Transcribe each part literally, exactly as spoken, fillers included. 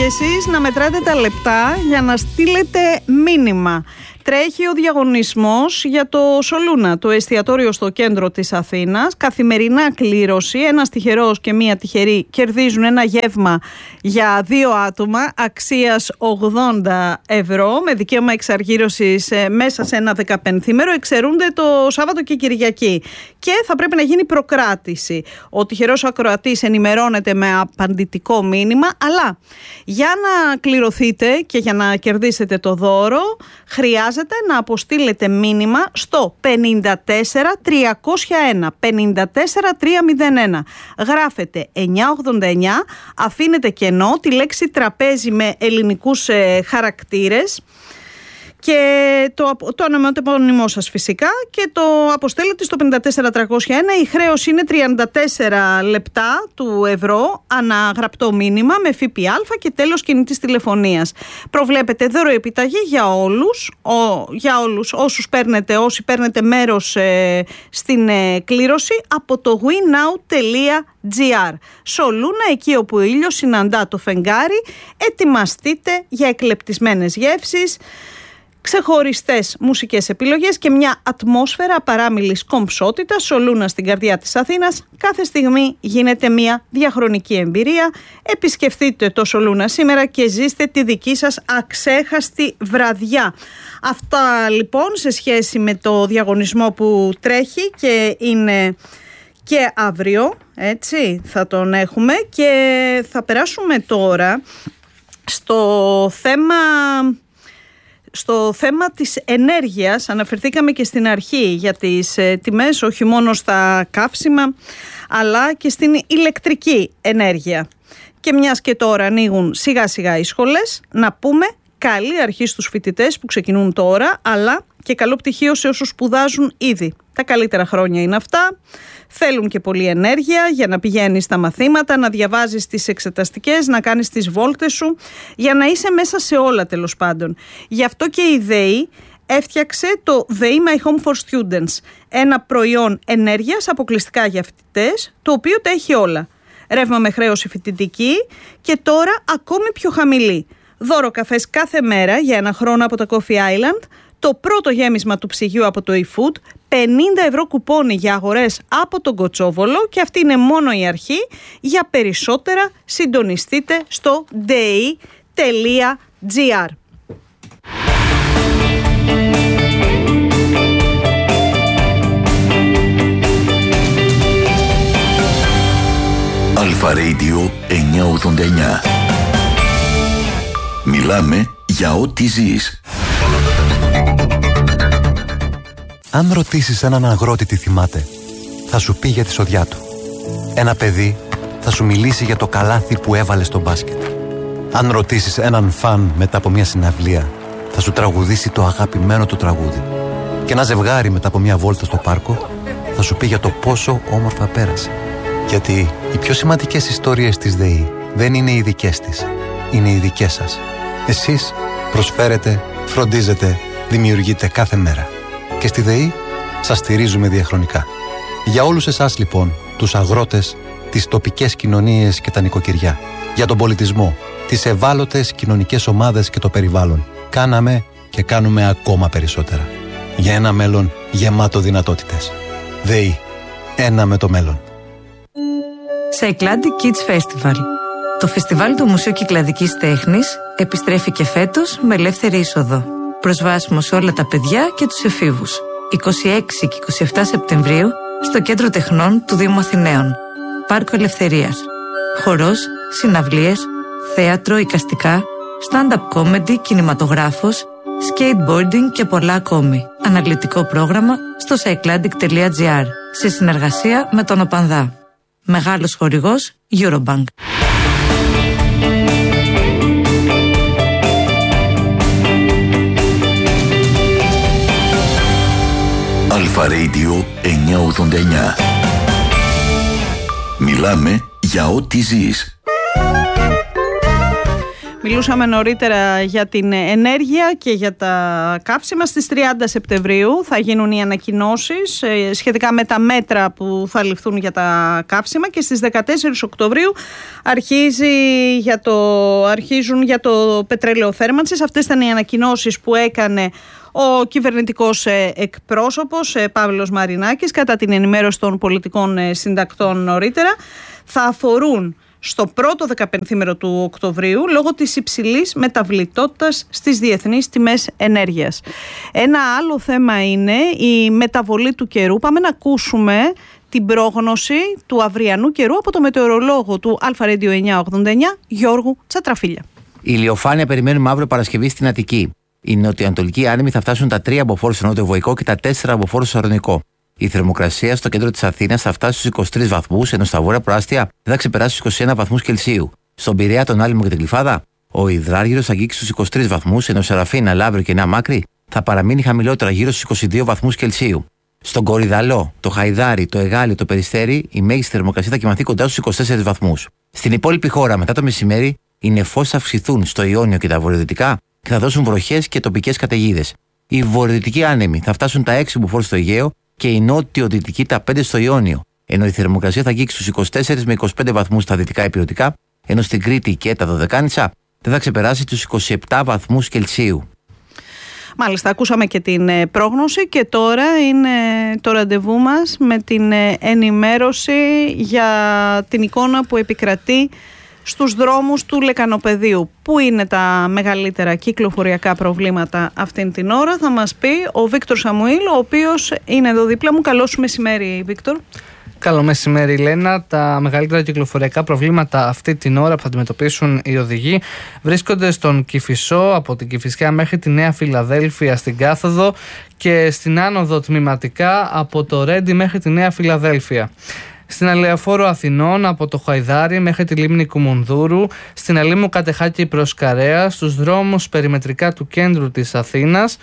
και εσείς να μετράτε τα λεπτά για να στείλετε μήνυμα. Τρέχει ο διαγωνισμός για το Σολούνα, το εστιατόριο στο κέντρο της Αθήνας. Καθημερινά κλήρωση, ένας τυχερός και μία τυχερή κερδίζουν ένα γεύμα για δύο άτομα αξίας ογδόντα ευρώ με δικαίωμα εξαργύρωσης μέσα σε ένα δεκαπενθήμερο. Εξαιρούνται το Σάββατο και Κυριακή και θα πρέπει να γίνει προκράτηση. Ο τυχερός ακροατής ενημερώνεται με απαντητικό μήνυμα, αλλά για να κληρωθείτε και για να κερδίσετε το δώρο χρειάζεται να αποστείλετε μήνυμα στο πενήντα τέσσερα τριακόσια ένα πενήντα τέσσερα τριακόσια ένα. Γράφετε εννιακόσια ογδόντα εννιά, αφήνετε κενό, τη λέξη τραπέζι με ελληνικούς ε, χαρακτήρες και το, το ονοματεπώνυμό σας φυσικά και το αποστέλλετε στο πενήντα τέσσερα τριακόσια ένα. Η χρέωση είναι τριάντα τέσσερα λεπτά του ευρώ ανά γραπτό μήνυμα με ΦΠΑ και τέλος κινητής τηλεφωνίας. Προβλέπετε δώροεπιταγή για όλους, ο, για όλους όσους παίρνετε, όσοι παίρνετε μέρος ε, στην ε, κλήρωση από το winnow τελεία gr. Σολούνα, εκεί όπου ο ήλιος συναντά το φεγγάρι. Ετοιμαστείτε για εκλεπτισμένες γεύσεις, ξεχωριστές μουσικές επιλογές και μια ατμόσφαιρα παράμιλης κομψότητας. Σολούνα στην καρδιά της Αθήνας. Κάθε στιγμή γίνεται μια διαχρονική εμπειρία. Επισκεφτείτε το Σολούνα σήμερα και ζήστε τη δική σας αξέχαστη βραδιά. Αυτά λοιπόν σε σχέση με το διαγωνισμό που τρέχει και είναι και αύριο, έτσι θα τον έχουμε, και θα περάσουμε τώρα στο θέμα... Στο θέμα της ενέργειας. Αναφερθήκαμε και στην αρχή για τις ε, τιμές, όχι μόνο στα καύσιμα αλλά και στην ηλεκτρική ενέργεια. Και μιας και τώρα ανοίγουν σιγά σιγά οι σχολές, να πούμε καλή αρχή στους φοιτητές που ξεκινούν τώρα, αλλά και καλό πτυχίο σε όσους σπουδάζουν ήδη. Τα καλύτερα χρόνια είναι αυτά. Θέλουν και πολλή ενέργεια για να πηγαίνεις στα μαθήματα, να διαβάζεις τις εξεταστικές, να κάνεις τις βόλτες σου, για να είσαι μέσα σε όλα τέλος πάντων. Γι' αυτό και η ΔΕΗ έφτιαξε το ΔΕΗ My Home for Students, ένα προϊόν ενέργειας αποκλειστικά για φοιτητές, το οποίο τα έχει όλα. Ρεύμα με χρέωση φοιτητική και τώρα ακόμη πιο χαμηλή. Δώρο καφές κάθε μέρα για ένα χρόνο από τα Coffee Island, το πρώτο γέμισμα του ψυγείου από το eFood, πενήντα ευρώ κουπόνι για αγορές από τον Κοτσόβολο, και αυτή είναι μόνο η αρχή. Για περισσότερα συντονιστείτε στο dei τελεία gr. Αλφα Radio εννιακόσια ογδόντα εννιά. Μιλάμε για ό,τι ζεις. Αν ρωτήσεις έναν αγρότη τι θυμάται, θα σου πει για τη σοδιά του. Ένα παιδί θα σου μιλήσει για το καλάθι που έβαλε στο μπάσκετ. Αν ρωτήσεις έναν φαν μετά από μια συναυλία, θα σου τραγουδήσει το αγαπημένο του τραγούδι. Και ένα ζευγάρι μετά από μια βόλτα στο πάρκο θα σου πει για το πόσο όμορφα πέρασε. Γιατί οι πιο σημαντικές ιστορίες της ΔΕΗ δεν είναι οι δικές της, είναι οι δικές σας. Εσείς προσφέρετε, φροντίζετε, δημιουργείτε κάθε μέρα. Και στη ΔΕΗ σας στηρίζουμε διαχρονικά. Για όλους εσάς λοιπόν, τους αγρότες, τις τοπικές κοινωνίες και τα νοικοκυριά, για τον πολιτισμό, τις ευάλωτες κοινωνικές ομάδες και το περιβάλλον, κάναμε και κάνουμε ακόμα περισσότερα. Για ένα μέλλον γεμάτο δυνατότητες. ΔΕΗ. Ένα με το μέλλον. Cycladic Kids Festival. Το φεστιβάλ του Μουσείου Κυκλαδικής Τέχνης επιστρέφει και φέτος με ελεύθερη είσοδο. Προσβάσιμο σε όλα τα παιδιά και τους εφήβους. είκοσι έξι και είκοσι επτά Σεπτεμβρίου στο Κέντρο Τεχνών του Δήμου Αθηναίων. Πάρκο Ελευθερίας. Χορός, συναυλίες, θέατρο, εικαστικά, stand-up comedy, κινηματογράφος, skateboarding και πολλά ακόμη. Αναλυτικό πρόγραμμα στο cycladic τελεία gr σε συνεργασία με τον ΟΠΑΝΔΑ. Μεγάλος χορηγός Eurobank. Αλφα Radio εννιακόσια ογδόντα εννιά. Μιλάμε για ό,τι ζεις. Μιλούσαμε νωρίτερα για την ενέργεια και για τα καύσιμα. Στις τριάντα Σεπτεμβρίου θα γίνουν οι ανακοινώσεις σχετικά με τα μέτρα που θα ληφθούν για τα καύσιμα και στις δεκατέσσερις Οκτωβρίου αρχίζει για το, αρχίζουν για το πετρέλαιο θέρμανσης. Αυτές ήταν οι ανακοινώσεις που έκανε ο κυβερνητικός εκπρόσωπος Παύλος Μαρινάκης κατά την ενημέρωση των πολιτικών συντακτών νωρίτερα. Θα αφορούν στο πρώτο δεκαπενθήμερο του Οκτωβρίου λόγω της υψηλής μεταβλητότητας στις διεθνείς τιμές ενέργειας. Ένα άλλο θέμα είναι η μεταβολή του καιρού. Πάμε να ακούσουμε την πρόγνωση του αυριανού καιρού από το μετεωρολόγο του Αλφα Radio εννιακόσια ογδόντα εννιά Γιώργου Τσατραφίλια. Η ηλιοφάνεια περιμένουμε αύριο Παρασκευή στην Αττική. Οι νοτιοανατολικοί άνεμοι θα φτάσουν τα τρία μποφόρ στο νότιο Βοϊκό και τα τέσσερα μποφόρ στο Αρωνικό. Η θερμοκρασία στο κέντρο της Αθήνας θα φτάσει στους είκοσι τρεις βαθμούς, ενώ στα βόρεια προάστια δεν θα ξεπεράσει τους είκοσι ένα βαθμούς Κελσίου. Στον Πειραιά, τον Άλυμο και την Γλυφάδα, ο υδράργυρος θα αγγίξει στους είκοσι τρεις βαθμούς, ενώ Σεραφίνα, Λαύριο και Νέα Μάκρη θα παραμείνει χαμηλότερα γύρω στους είκοσι δύο βαθμούς Κελσίου. Στον Κορυδαλό, το Χαϊδάρι, το Εγάλιο, το Περιστέρι, η μέγιστη θερμοκρασία θα κοιμαθεί κοντά στους είκοσι τέσσερις βαθμούς. Στην υπόλοιπη χώρα, μετά το μεσημέρι, οι νεφώσεις θα αυξηθούν στο Ιόνιο και τα βορειοδυτικά και θα δώσουν βροχές και τοπικές καταιγίδες. Οι βορειοδυτικοί άνεμοι θα φτάσουν τα έξι μποφόρ στο Αιγαίο και οι νότιο-δυτικοί τα πέντε στο Ιόνιο, ενώ η θερμοκρασία θα αγγίξει στους είκοσι τέσσερις με είκοσι πέντε βαθμούς στα δυτικά υπηρετικά, ενώ στην Κρήτη και τα Δωδεκάνησα δεν θα ξεπεράσει τους είκοσι επτά βαθμούς Κελσίου. Μάλιστα, ακούσαμε και την πρόγνωση και τώρα είναι το ραντεβού μας με την ενημέρωση για την εικόνα που επικρατεί στους δρόμους του Λεκανοπεδίου. Πού είναι τα μεγαλύτερα κυκλοφοριακά προβλήματα αυτήν την ώρα, θα μας πει ο Βίκτορ Σαμουήλ, ο οποίος είναι εδώ δίπλα μου. Καλό σου μεσημέρι, Βίκτορ. Καλό μεσημέρι, Λένα. Τα μεγαλύτερα κυκλοφοριακά προβλήματα αυτή την ώρα που θα αντιμετωπίσουν οι οδηγοί βρίσκονται στον Κηφισό, από την Κηφισιά μέχρι τη Νέα Φιλαδέλφεια στην κάθοδο και στην άνοδο τμηματικά από το Ρέντι μέχρι τη Νέα Φιλαδέλφεια. Στην Αλεαφόρο Αθηνών από το Χαϊδάρι μέχρι τη λίμνη Κουμουνδούρου, στην Αλήμου Κατεχάκη προς Καρέα, στους δρόμους περιμετρικά του κέντρου της Αθήνας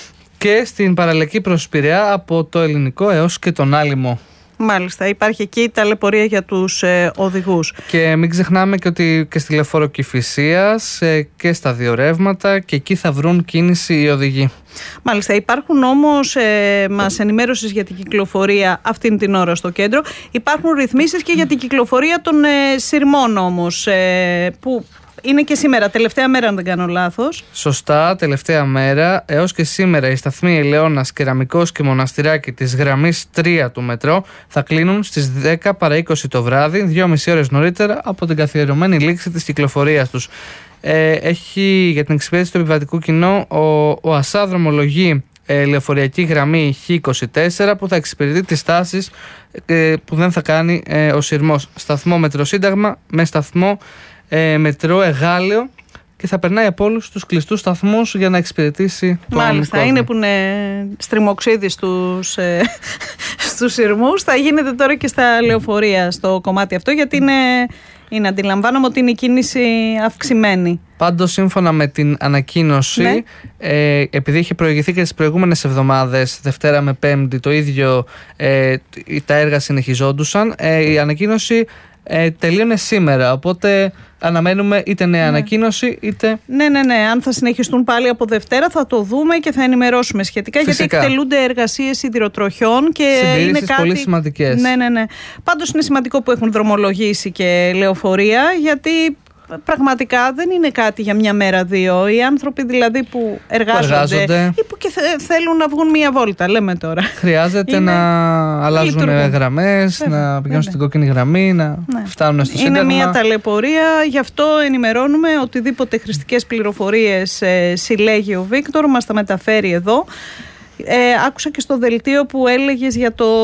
και στην παραλιακή προς Πειραιά από το Ελληνικό έως και τον Άλυμο. Μάλιστα, υπάρχει εκεί η ταλαιπωρία για τους ε, οδηγούς. Και μην ξεχνάμε και ότι και στη Λεωφόρο Κηφισίας ε, και στα δύο ρεύματα και εκεί θα βρουν κίνηση οι οδηγοί. Μάλιστα, υπάρχουν όμως, ε, μας ενημέρωσες για την κυκλοφορία αυτήν την ώρα στο κέντρο. Υπάρχουν ρυθμίσεις και για την κυκλοφορία των ε, σειρμών όμως, ε, που είναι και σήμερα, τελευταία μέρα αν δεν κάνω λάθος. Σωστά, τελευταία μέρα. Έως και σήμερα οι σταθμοί Ελαιώνας, Κεραμικός και Μοναστηράκι της γραμμής τρία του μετρό θα κλείνουν στις δέκα παρά είκοσι το βράδυ, δυόμιση ώρες νωρίτερα από την καθιερωμένη λήξη της κυκλοφορίας τους. Ε, έχει για την εξυπηρέτηση του επιβατικού κοινού ο, ο ΑΣΑ δρομολογεί ε, λεωφοριακή γραμμή χ είκοσι τέσσερα που θα εξυπηρετεί τις στάσεις ε, που δεν θα κάνει ε, ο σειρμός. Σταθμό Μετροσύνταγμα με σταθμό ε, μετρό Εγάλεο και θα περνάει από όλους τους κλειστούς σταθμούς για να εξυπηρετήσει τον Μάλιστα, κόσμο. Είναι που είναι στριμοξίδι στους, ε, στους σειρμούς. Θα γίνεται τώρα και στα λεωφορεία στο κομμάτι αυτό, γιατί είναι, είναι αντιλαμβάνομαι ότι είναι η κίνηση αυξημένη. Πάντως, σύμφωνα με την ανακοίνωση, ναι. ε, επειδή είχε προηγηθεί και τις προηγούμενες εβδομάδες, Δευτέρα με Πέμπτη, το ίδιο ε, τα έργα συνεχιζόντουσαν, ε, η ανακοίνωση Ε, τελείωνε σήμερα, οπότε αναμένουμε είτε νέα ναι. ανακοίνωση είτε... Ναι, ναι, ναι, αν θα συνεχιστούν πάλι από Δευτέρα θα το δούμε και θα ενημερώσουμε σχετικά. Φυσικά. Γιατί εκτελούνται εργασίες σιδηροτροχιών και είναι κάτι πολύ σημαντικές. Ναι, ναι, ναι. Πάντως είναι σημαντικό που έχουν δρομολογήσει και λεωφορεία, γιατί πραγματικά δεν είναι κάτι για μια μέρα δύο. Οι άνθρωποι δηλαδή που εργάζονται, που εργάζονται. ή που και θέλουν να βγουν μία βόλτα, λέμε τώρα. Χρειάζεται είναι... να αλλάζουν γραμμές, Βέβαια. να πηγαίνουν Βέβαια. στην κόκκινη γραμμή, να ναι. φτάνουν στο Σύνταγμα. Είναι μία ταλαιπωρία, γι' αυτό ενημερώνουμε οτιδήποτε χρηστικές πληροφορίες ε, συλλέγει ο Βίκτορ, μας τα μεταφέρει εδώ. Ε, άκουσα και στο δελτίο που έλεγες για το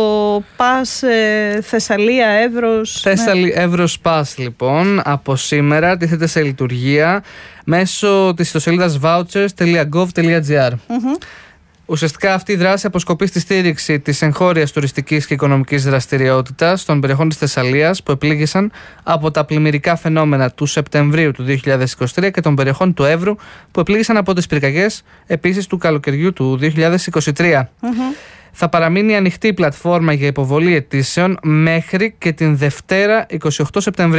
ΠΑΣ ε, Θεσσαλία Εύρος. Θεσσαλία ναι. Εύρος ΠΑΣ λοιπόν από σήμερα τίθεται σε λειτουργία μέσω της ιστοσελίδας vouchers τελεία gov τελεία gr. Mm-hmm. Ουσιαστικά αυτή η δράση αποσκοπεί στη στήριξη της εγχώριας τουριστικής και οικονομικής δραστηριότητας των περιοχών της Θεσσαλίας που επλήγησαν από τα πλημμυρικά φαινόμενα του Σεπτεμβρίου του δύο χιλιάδες είκοσι τρία και των περιοχών του Εύρου που επλήγησαν από τις πυρκαγιές επίσης του καλοκαιριού του δύο χιλιάδες είκοσι τρία. Mm-hmm. Θα παραμείνει ανοιχτή η πλατφόρμα για υποβολή αιτήσεων μέχρι και την Δευτέρα εικοστή όγδοη Σεπτεμβρίου.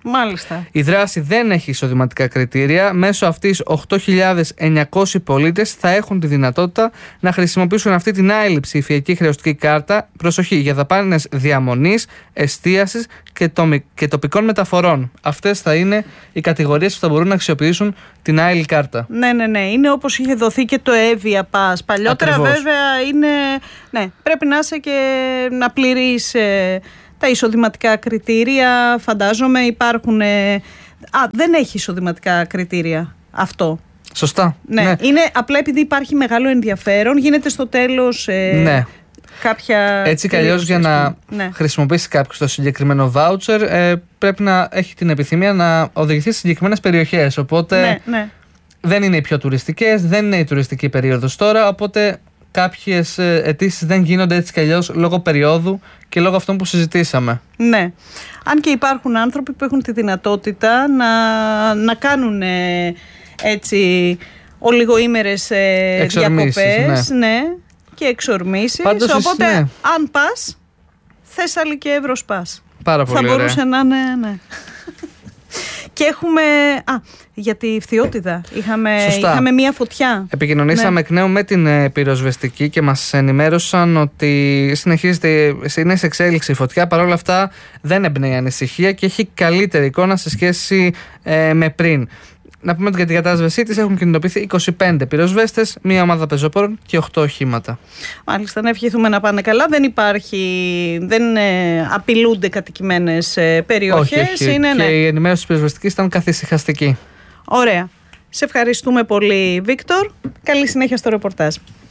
Μάλιστα. Η δράση δεν έχει εισοδηματικά κριτήρια. Μέσω αυτής οκτώ χιλιάδες εννιακόσιοι πολίτες θα έχουν τη δυνατότητα να χρησιμοποιήσουν αυτή την άειλη ψηφιακή χρεωστική κάρτα. Προσοχή, για δαπάνες διαμονής, εστίασης και, τομι... και τοπικών μεταφορών. Αυτές θα είναι οι κατηγορίες που θα μπορούν να αξιοποιήσουν την άειλη κάρτα. Ναι, ναι, ναι. Είναι όπως είχε δοθεί και το Evia Pass. Παλιότερα, Ακριβώς. βέβαια, είναι. Ναι, πρέπει να είσαι και να πληρείς ε, τα εισοδηματικά κριτήρια. Φαντάζομαι υπάρχουν. Ε... Α, δεν έχει εισοδηματικά κριτήρια αυτό. Σωστά. Ναι. ναι. Είναι απλά επειδή υπάρχει μεγάλο ενδιαφέρον, γίνεται στο τέλος. Ε... Ναι. Κάποια Έτσι κι αλλιώς, για να ναι. χρησιμοποιήσει κάποιος το συγκεκριμένο voucher, ε, πρέπει να έχει την επιθυμία να οδηγηθεί σε συγκεκριμένες περιοχές. Οπότε ναι, ναι. δεν είναι οι πιο τουριστικές, δεν είναι η τουριστική περίοδος τώρα. Οπότε κάποιες αιτήσεις δεν γίνονται έτσι κι αλλιώς λόγω περίοδου και λόγω αυτών που συζητήσαμε. Ναι. Αν και υπάρχουν άνθρωποι που έχουν τη δυνατότητα να, να κάνουν ε, έτσι ολιγοήμερες ε, διακοπές. Ναι. ναι. Και εξορμήσεις. Πάντως, οπότε, ναι. αν πας, Θέσσαλη και Εύρος πας. Πάρα πολύ θα ωραία. μπορούσε να είναι, ναι. Και έχουμε. Α, για τη Φθιώτιδα. Είχαμε, είχαμε μία φωτιά. Επικοινωνήσαμε ναι. εκ νέου με την ε, πυροσβεστική και μας ενημέρωσαν ότι συνεχίζεται, είναι σε εξέλιξη η φωτιά. Παρ' όλα αυτά δεν εμπνέει ανησυχία και έχει καλύτερη εικόνα σε σχέση ε, με πριν. Να πούμε ότι για την κατάσβεσή της έχουν κινητοποιηθεί είκοσι πέντε πυροσβέστες, μία ομάδα πεζοπόρων και οκτώ οχήματα. Μάλιστα, να ευχηθούμε να πάνε καλά. Δεν υπάρχει, δεν ε, απειλούνται κατοικημένες ε, περιοχές. Όχι, όχι. Είναι, και ναι. η ενημέρωση της πυροσβεστικής ήταν καθησυχαστική. Ωραία. Σε ευχαριστούμε πολύ, Βίκτορ. Καλή συνέχεια στο ρεπορτάζ.